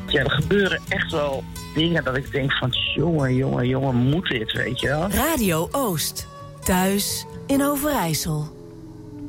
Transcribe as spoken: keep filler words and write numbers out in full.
Ja, er gebeuren echt wel dingen dat ik denk van... jongen, jongen, jongen, moet dit, weet je wel? Radio Oost. Thuis in Overijssel.